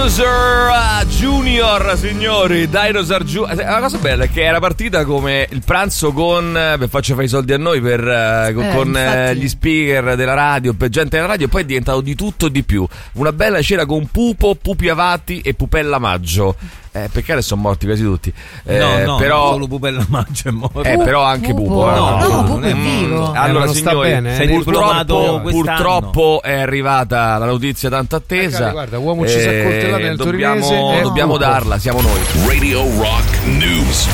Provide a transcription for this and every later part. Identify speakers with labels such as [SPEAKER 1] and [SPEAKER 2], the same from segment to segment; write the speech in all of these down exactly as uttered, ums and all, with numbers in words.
[SPEAKER 1] Dinosaur Junior, signori, Dinosaur Junior. La cosa bella è che era partita come il pranzo con per faccio fare i soldi a noi per eh, con, eh, con eh, gli speaker della radio, per gente della radio, e poi è diventato di tutto e di più. Una bella cena con Pupo, Pupi Avati e Pupella Maggio. Eh, peccato sono morti quasi tutti. Eh,
[SPEAKER 2] no, no,
[SPEAKER 1] però
[SPEAKER 2] solo Pupella Maggio è morto.
[SPEAKER 1] Eh, però anche Pupo.
[SPEAKER 3] Pupo.
[SPEAKER 1] Eh,
[SPEAKER 3] No,
[SPEAKER 1] no,
[SPEAKER 3] no, Pupo è vivo.
[SPEAKER 1] Allora,
[SPEAKER 4] eh,
[SPEAKER 1] signori,
[SPEAKER 4] bene, eh.
[SPEAKER 1] purtroppo, purtroppo è arrivata la notizia tanto attesa.
[SPEAKER 4] Eh, guarda, uomo ci si accoltella nel
[SPEAKER 1] dobbiamo,
[SPEAKER 4] torinese.
[SPEAKER 1] dobbiamo darla, siamo noi.
[SPEAKER 5] Radio Rock News.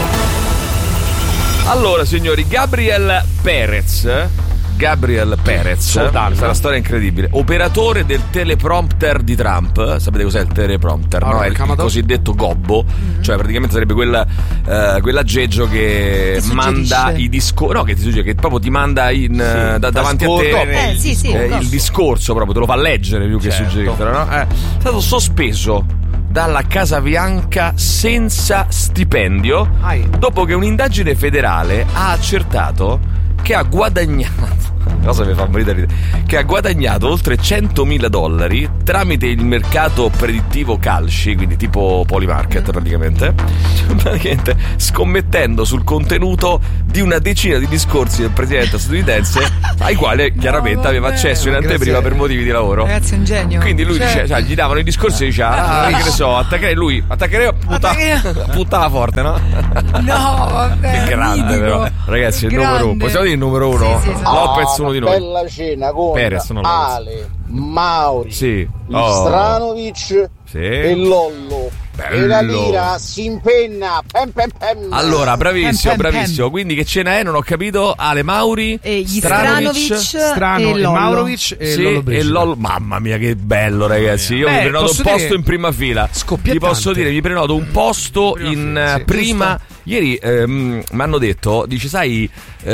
[SPEAKER 1] Allora, signori, Gabriel Perez. Gabriel Perez, questa è una storia incredibile. Operatore del teleprompter di Trump. Sapete cos'è il teleprompter?
[SPEAKER 4] Allora,
[SPEAKER 1] no? È il, il cosiddetto gobbo, mm-hmm. Cioè praticamente sarebbe quel, uh, quell'aggeggio che manda i discorsi. No, che ti suggerisce, che proprio ti manda in, sì, da, davanti a te
[SPEAKER 3] eh, sì, sì,
[SPEAKER 1] eh, il discorso, proprio te lo fa leggere più che certo. suggerirtelo, no? È stato sospeso dalla Casa Bianca senza stipendio Ai. dopo che un'indagine federale ha accertato che ha guadagnato cosa mi fa morire che ha guadagnato oltre centomila dollari tramite il mercato predittivo calci, quindi tipo Polymarket praticamente, praticamente scommettendo sul contenuto di una decina di discorsi del presidente statunitense ai quali chiaramente no, aveva accesso in anteprima per motivi di lavoro.
[SPEAKER 3] Ragazzi, è un genio.
[SPEAKER 1] Quindi lui
[SPEAKER 3] cioè...
[SPEAKER 1] dice, cioè, gli davano i discorsi e diceva ah, che ne so, attaccherei lui attaccherei puttana, puttana forte, no?
[SPEAKER 3] No, vabbè,
[SPEAKER 1] che grande
[SPEAKER 3] mitico.
[SPEAKER 1] Però ragazzi, il
[SPEAKER 3] grande.
[SPEAKER 1] numero uno, possiamo dire il numero uno?
[SPEAKER 3] Sì, sì, sì.
[SPEAKER 1] Lopez uno di noi.
[SPEAKER 6] Bella cena con
[SPEAKER 1] Perez, non
[SPEAKER 6] Ale, Mauri,
[SPEAKER 1] sì. oh.
[SPEAKER 6] Stranovic
[SPEAKER 1] sì.
[SPEAKER 6] e Lollo.
[SPEAKER 1] Bello.
[SPEAKER 6] E la lira si impenna. Pem, pem, pem.
[SPEAKER 1] Allora, bravissimo,
[SPEAKER 3] pem, pem,
[SPEAKER 1] bravissimo.
[SPEAKER 3] pem.
[SPEAKER 1] Quindi che cena è? Non ho capito. Ale Mauri
[SPEAKER 3] e gli
[SPEAKER 1] Stranovic,
[SPEAKER 3] Stranovic
[SPEAKER 4] Strano
[SPEAKER 3] e Lollo.
[SPEAKER 4] Maurovic e
[SPEAKER 1] sì,
[SPEAKER 4] Lollo
[SPEAKER 1] e Lollo. Mamma mia, che bello, ragazzi. Io
[SPEAKER 4] Beh,
[SPEAKER 1] mi prenoto un posto
[SPEAKER 4] dire...
[SPEAKER 1] in prima fila. Vi posso dire, mi prenoto un posto prima in fila, sì, prima. Giusto. Ieri ehm, mi hanno detto, dice, sai,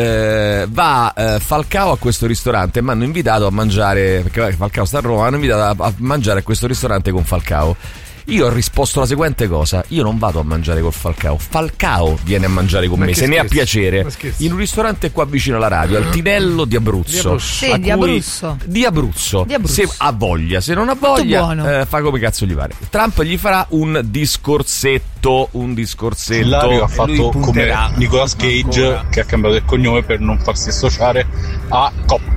[SPEAKER 1] eh, va eh, Falcao a questo ristorante. Mi hanno invitato a mangiare, perché Falcao sta a Roma. Mi hanno invitato a, a mangiare a questo ristorante con Falcao. Io ho risposto la seguente cosa: io non vado a mangiare col Falcao, Falcao viene a mangiare con ma me, se ne ha piacere, in un ristorante qua vicino alla radio, al Tinello di Abruzzo. Di Abruzzo.
[SPEAKER 3] Sì, di Abruzzo.
[SPEAKER 1] Di Abruzzo.
[SPEAKER 3] Di Abruzzo.
[SPEAKER 1] Se ha voglia, se non ha voglia, eh, fa come cazzo gli pare. Trump gli farà un discorsetto, un discorsetto.
[SPEAKER 7] Ilario ha fatto come Nicolas Cage ancora. Che ha cambiato il cognome per non farsi associare a Coppola.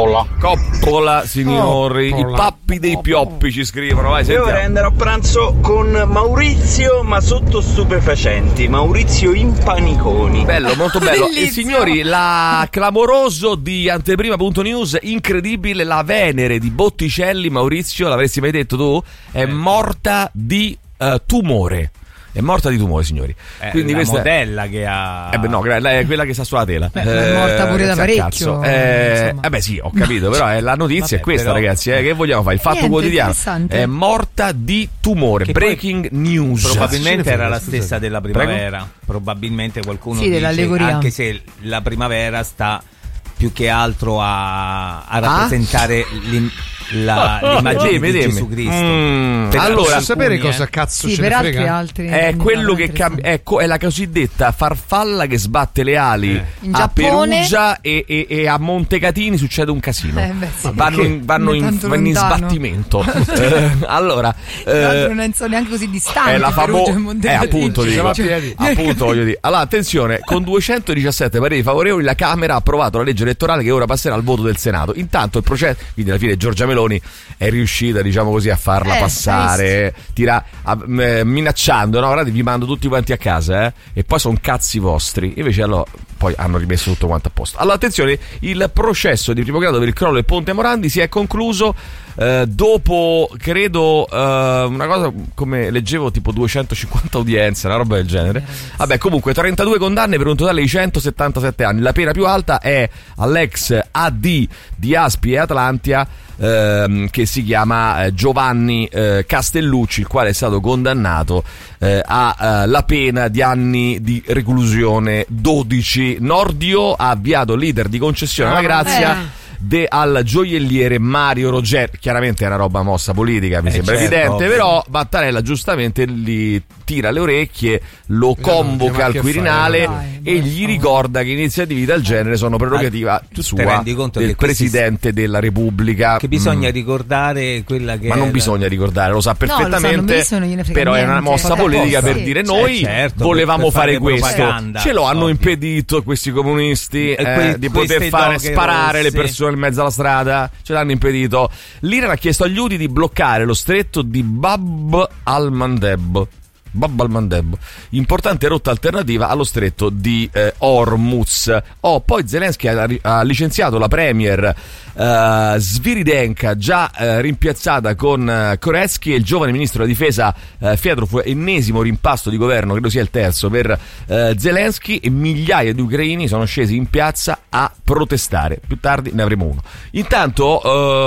[SPEAKER 1] Coppola, signori, Coppola. I pappi dei pioppi ci scrivono. Vai,
[SPEAKER 8] io vorrei andare a pranzo con Maurizio, ma sotto stupefacenti. Maurizio in paniconi.
[SPEAKER 1] Bello, molto bello. E signori, la clamoroso di anteprima punto news, incredibile, la Venere di Botticelli, Maurizio, l'avresti mai detto tu? È morta di uh, tumore. È morta di tumore, signori.
[SPEAKER 2] Eh,
[SPEAKER 1] quindi
[SPEAKER 2] la
[SPEAKER 1] questa
[SPEAKER 2] modella che ha.
[SPEAKER 1] Eh beh, no, lei è quella che sta sulla tela.
[SPEAKER 3] Beh, è morta pure da parecchio.
[SPEAKER 1] Eh, eh beh, sì, ho capito, però eh, la notizia
[SPEAKER 2] Vabbè,
[SPEAKER 1] è questa,
[SPEAKER 2] però...
[SPEAKER 1] ragazzi. Eh, che vogliamo fare? Il fatto
[SPEAKER 3] Niente,
[SPEAKER 1] quotidiano. È morta di tumore. Che Breaking news.
[SPEAKER 2] Probabilmente era la stessa della primavera. Prego? Probabilmente qualcuno
[SPEAKER 3] sì,
[SPEAKER 2] dice,
[SPEAKER 3] dell'allegoria.
[SPEAKER 2] Anche se la primavera sta più che altro a, a rappresentare ah? l'im, la, l'immagine di Gesù Cristo.
[SPEAKER 1] Mm,
[SPEAKER 4] per
[SPEAKER 1] allora,
[SPEAKER 4] sapere
[SPEAKER 2] alcuni,
[SPEAKER 4] cosa cazzo
[SPEAKER 3] sì,
[SPEAKER 4] ce
[SPEAKER 3] per
[SPEAKER 4] ne
[SPEAKER 3] altri
[SPEAKER 4] frega?
[SPEAKER 3] altri
[SPEAKER 1] è quello che cambia, ecco, è la cosiddetta farfalla che sbatte le ali
[SPEAKER 4] eh.
[SPEAKER 3] in
[SPEAKER 1] a
[SPEAKER 3] Giappone.
[SPEAKER 1] Perugia e, e, e a Montecatini succede un casino.
[SPEAKER 3] Eh beh, sì.
[SPEAKER 1] Vanno, in, vanno, in, vanno in sbattimento. eh, allora,
[SPEAKER 3] eh, non so neanche così distante.
[SPEAKER 1] È la famo-
[SPEAKER 3] Perugia,
[SPEAKER 1] eh, appunto, dico,
[SPEAKER 4] cioè,
[SPEAKER 1] appunto voglio dire. Allora, attenzione, con duecentodiciassette pareri favorevoli la Camera ha approvato la legge elettorale che ora passerà al voto del Senato. Intanto il processo, quindi alla fine Giorgia Meloni è riuscita, diciamo così, a farla
[SPEAKER 3] eh,
[SPEAKER 1] passare, tira, a, eh, minacciando, no, guardate, vi mando tutti quanti a casa, eh, e poi sono cazzi vostri. Invece allora poi hanno rimesso tutto quanto a posto. Allora, attenzione, il processo di primo grado per il crollo del ponte Morandi si è concluso eh, dopo, credo, eh, una cosa come leggevo tipo duecentocinquanta udienze, una roba del genere. Vabbè, comunque trentadue condanne per un totale di centosettantasette anni. La pena più alta è all'ex A D di Aspi e Atlantia, ehm, che si chiama eh, Giovanni eh, Castellucci, il quale è stato condannato eh, a eh, la pena di anni di reclusione dodici. Nordio ha avviato l'iter di concessione alla grazia
[SPEAKER 3] eh.
[SPEAKER 1] de, al gioielliere Mario Roger. Chiaramente è una roba mossa politica, mi
[SPEAKER 2] eh
[SPEAKER 1] sembra
[SPEAKER 2] certo,
[SPEAKER 1] evidente,
[SPEAKER 2] ovvio.
[SPEAKER 1] Però Mattarella giustamente gli tira le orecchie, lo convoca al Quirinale
[SPEAKER 3] Dai,
[SPEAKER 1] e
[SPEAKER 3] dai,
[SPEAKER 1] gli
[SPEAKER 3] dai.
[SPEAKER 1] ricorda che iniziative del genere sono prerogativa
[SPEAKER 2] Tu te
[SPEAKER 1] sua,
[SPEAKER 2] rendi conto
[SPEAKER 1] del
[SPEAKER 2] che questi-
[SPEAKER 1] Presidente della Repubblica.
[SPEAKER 2] Che bisogna
[SPEAKER 1] Mm.
[SPEAKER 2] ricordare quella che
[SPEAKER 1] Ma non
[SPEAKER 2] era-
[SPEAKER 1] bisogna ricordare, lo sa
[SPEAKER 3] No, lo sanno
[SPEAKER 1] perfettamente,
[SPEAKER 3] benissimo, non gliene frega
[SPEAKER 1] però è una
[SPEAKER 3] niente.
[SPEAKER 1] mossa
[SPEAKER 3] Eh,
[SPEAKER 1] politica
[SPEAKER 3] sì.
[SPEAKER 1] per dire noi
[SPEAKER 2] Eh, certo,
[SPEAKER 1] volevamo
[SPEAKER 2] per- per
[SPEAKER 1] fare
[SPEAKER 2] fare
[SPEAKER 1] questo,
[SPEAKER 2] propaganda,
[SPEAKER 1] ce lo hanno
[SPEAKER 2] ovvio.
[SPEAKER 1] impedito questi comunisti
[SPEAKER 2] E
[SPEAKER 1] eh,
[SPEAKER 2] que-
[SPEAKER 1] di poter
[SPEAKER 2] queste
[SPEAKER 1] fare
[SPEAKER 2] toghe
[SPEAKER 1] sparare le
[SPEAKER 2] rosse.
[SPEAKER 1] persone in mezzo alla strada, ce l'hanno impedito. L'Iran ha chiesto agli Houthi di bloccare lo stretto di Bab al-Mandeb. Bab al-Mandeb, importante rotta alternativa allo stretto di eh, Hormuz. Oh, poi Zelensky ha, ha licenziato la premier eh, Sviridenka, già eh, rimpiazzata con eh, Koretsky, e il giovane ministro della difesa eh, Fedorov, ennesimo rimpasto di governo, credo sia il terzo per eh, Zelensky, e migliaia di ucraini sono scesi in piazza a protestare. Più tardi ne avremo uno. Intanto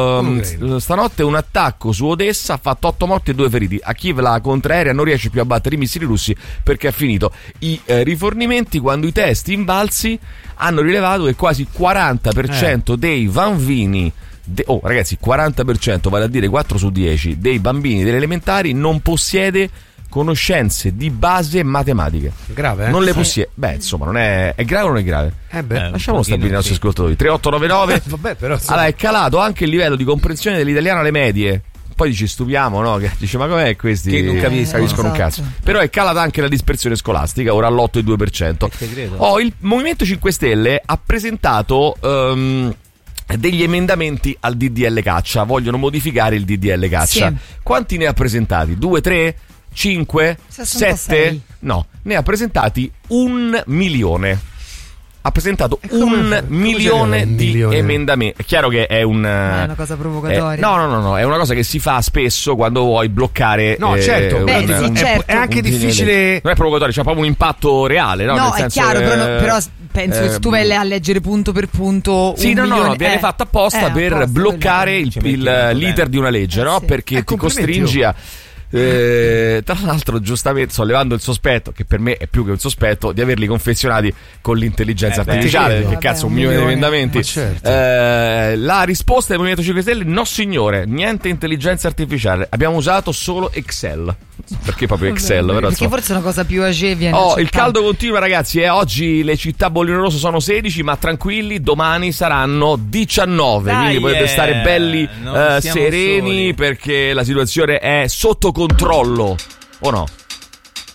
[SPEAKER 1] ehm, stanotte un attacco su Odessa ha fatto otto morti e due feriti. A Kiev la contraerea non riesce più a battere i missili russi perché ha finito i eh, rifornimenti, quando i test invalsi hanno rilevato che quasi il quaranta per cento
[SPEAKER 4] Eh.
[SPEAKER 1] dei bambini de- oh ragazzi, quaranta per cento, vale a dire quattro su dieci dei bambini delle elementari non possiede conoscenze di base matematiche.
[SPEAKER 4] Grave, eh?
[SPEAKER 1] Non le possiede. Beh, insomma, non è è grave o non è grave?
[SPEAKER 4] Eh beh.
[SPEAKER 2] Eh,
[SPEAKER 1] Lasciamolo
[SPEAKER 2] un
[SPEAKER 1] stabilire i
[SPEAKER 2] pochino,
[SPEAKER 1] nostri
[SPEAKER 2] sì.
[SPEAKER 1] ascoltatori. tre otto nove nove
[SPEAKER 4] Vabbè, però insomma,
[SPEAKER 1] Allora, è calato anche il livello di comprensione dell'italiano alle medie. Poi ci stupiamo, no? Che dice, ma com'è questi?
[SPEAKER 2] Che non capiscono.
[SPEAKER 1] capiscono un
[SPEAKER 3] Esatto.
[SPEAKER 1] cazzo. Però è calata anche la dispersione scolastica, ora all'otto virgola due per cento.
[SPEAKER 2] Eh, te credo.
[SPEAKER 1] Oh, il Movimento cinque Stelle ha presentato ehm, degli emendamenti al D D L Caccia. Vogliono modificare il D D L Caccia.
[SPEAKER 3] Sì.
[SPEAKER 1] Quanti ne ha presentati? Due, tre? Cinque?
[SPEAKER 3] sessantasei.
[SPEAKER 1] Sette? No, ne ha presentati un milione. Ha presentato
[SPEAKER 4] come-
[SPEAKER 1] un
[SPEAKER 4] come
[SPEAKER 1] milione
[SPEAKER 4] un
[SPEAKER 1] di
[SPEAKER 4] milione?
[SPEAKER 1] emendamenti. È chiaro che è un.
[SPEAKER 3] è una cosa provocatoria.
[SPEAKER 1] eh, no, no, no, no, è una cosa che si fa spesso quando vuoi bloccare.
[SPEAKER 4] No,
[SPEAKER 1] eh,
[SPEAKER 4] certo,
[SPEAKER 1] un-
[SPEAKER 3] Beh,
[SPEAKER 1] un-
[SPEAKER 3] sì,
[SPEAKER 1] un-
[SPEAKER 3] certo.
[SPEAKER 4] è anche
[SPEAKER 1] un disegno di
[SPEAKER 4] difficile.
[SPEAKER 1] legge. Non è provocatorio, c'è proprio un impatto reale, no?
[SPEAKER 3] No,
[SPEAKER 1] Nel
[SPEAKER 3] è
[SPEAKER 1] senso,
[SPEAKER 3] chiaro, però,
[SPEAKER 1] eh,
[SPEAKER 3] però penso che se tu vai a leggere punto per punto.
[SPEAKER 1] Sì,
[SPEAKER 3] un
[SPEAKER 1] no, no, no,
[SPEAKER 3] milione-
[SPEAKER 1] viene
[SPEAKER 3] eh,
[SPEAKER 1] fatto apposta
[SPEAKER 3] eh,
[SPEAKER 1] per
[SPEAKER 3] apposta,
[SPEAKER 1] bloccare
[SPEAKER 3] quello.
[SPEAKER 1] il,
[SPEAKER 2] Ci metti
[SPEAKER 1] il-
[SPEAKER 2] molto
[SPEAKER 1] l'iter
[SPEAKER 2] bene.
[SPEAKER 1] di una legge,
[SPEAKER 3] Eh,
[SPEAKER 1] no?
[SPEAKER 3] sì.
[SPEAKER 1] Perché
[SPEAKER 4] Eh,
[SPEAKER 1] ti
[SPEAKER 4] complimenti,
[SPEAKER 1] costringi
[SPEAKER 4] oh.
[SPEAKER 1] a. Eh, tra l'altro, giustamente, sto levando il sospetto, che per me è più che un sospetto, di averli confezionati con l'intelligenza
[SPEAKER 2] Eh, beh,
[SPEAKER 1] artificiale.
[SPEAKER 4] ti credo.
[SPEAKER 1] Che cazzo, un
[SPEAKER 3] Vabbè, un
[SPEAKER 1] milione di
[SPEAKER 3] milione.
[SPEAKER 1] emendamenti.
[SPEAKER 4] Ma certo.
[SPEAKER 1] Eh, la risposta del Movimento cinque Stelle: no, signore, niente intelligenza artificiale. Abbiamo usato solo Excel. Perché proprio Excel? Però,
[SPEAKER 3] Perché
[SPEAKER 1] insomma.
[SPEAKER 3] forse è una cosa più agevia.
[SPEAKER 1] Oh, il caldo continua, ragazzi. Eh. Oggi le città a bollino rosso sono sedici, ma tranquilli, domani saranno diciannove.
[SPEAKER 2] Dai,
[SPEAKER 1] quindi potete
[SPEAKER 2] eh,
[SPEAKER 1] stare belli
[SPEAKER 2] non
[SPEAKER 1] eh,
[SPEAKER 2] siamo
[SPEAKER 1] sereni,
[SPEAKER 2] soli.
[SPEAKER 1] perché la situazione è sotto controllo. O no?